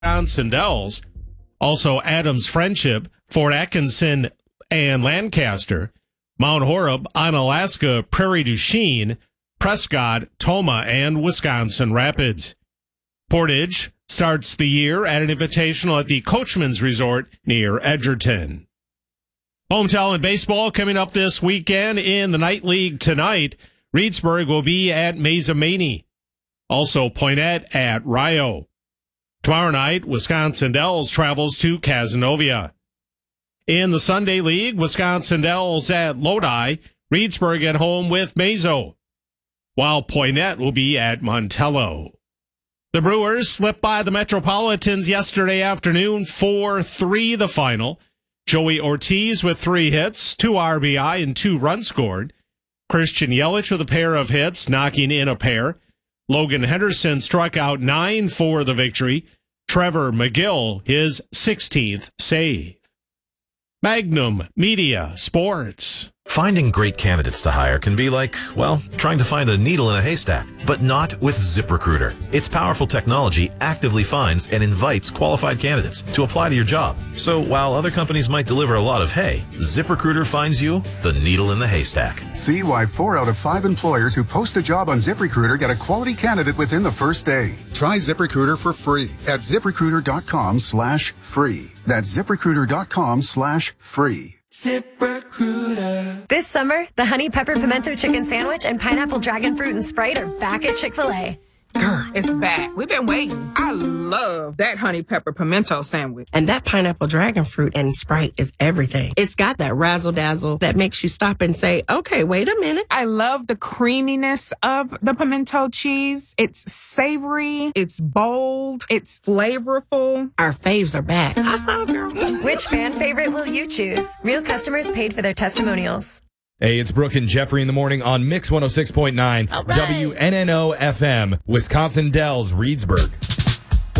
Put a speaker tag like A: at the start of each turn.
A: Wisconsin Dells. Also Adams Friendship, Fort Atkinson and Lancaster, Mount Horeb, Onalaska, Prairie du Chien, Prescott, Tomah, and Wisconsin Rapids. Portage starts the year at an invitational at the Coachman's Resort near Edgerton. Hometown baseball coming up this weekend in the Night League tonight. Reedsburg will be at Mazomanie. Also Poinette at Rio. Tomorrow night, Wisconsin Dells travels to Cazenovia. In the Sunday League, Wisconsin Dells at Lodi, Reedsburg at home with Mazo, while Poinette will be at Montello. The Brewers slipped by the Metropolitans yesterday afternoon, 4-3 the final. Joey Ortiz with 3 hits, 2 RBI, and 2 runs scored. Christian Yelich with a pair of hits, knocking in a pair. Logan Henderson struck out 9 for the victory. Trevor McGill, his 16th save. Magnum Media Sports.
B: Finding great candidates to hire can be like, well, trying to find a needle in a haystack, but not with ZipRecruiter. Its powerful technology actively finds and invites qualified candidates to apply to your job. So while other companies might deliver a lot of hay, ZipRecruiter finds you the needle in the haystack.
C: See why 4 out of 5 employers who post a job on ZipRecruiter get a quality candidate within the first day. Try ZipRecruiter for free at ZipRecruiter.com/free. That's ZipRecruiter.com/free.
D: ZipRecruiter. This summer, the Honey Pepper Pimento Chicken Sandwich and Pineapple Dragon Fruit and Sprite are back at Chick-fil-A.
E: Girl, it's back. We've been waiting. I love that honey pepper pimento sandwich.
F: And that pineapple dragon fruit and Sprite is everything. It's got that razzle dazzle that makes you stop and say, okay, wait a minute.
E: I love the creaminess of the pimento cheese. It's savory. It's bold. It's flavorful.
F: Our faves are back. I saw, girl.
D: Which fan favorite will you choose? Real customers paid for their testimonials.
G: Hey, it's Brooke and Jeffrey in the morning on Mix 106.9 WNNO FM, Wisconsin Dells, Reedsburg.